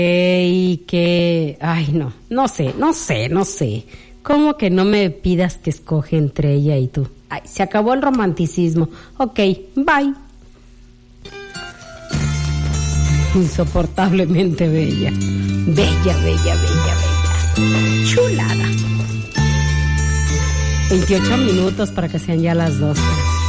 Y que, ay, no sé. ¿Cómo que no me pidas que escoge entre ella y tú? Ay, se acabó el romanticismo. Ok, bye. Insoportablemente bella. Bella. Chulada. 28 minutos para que sean ya las 12.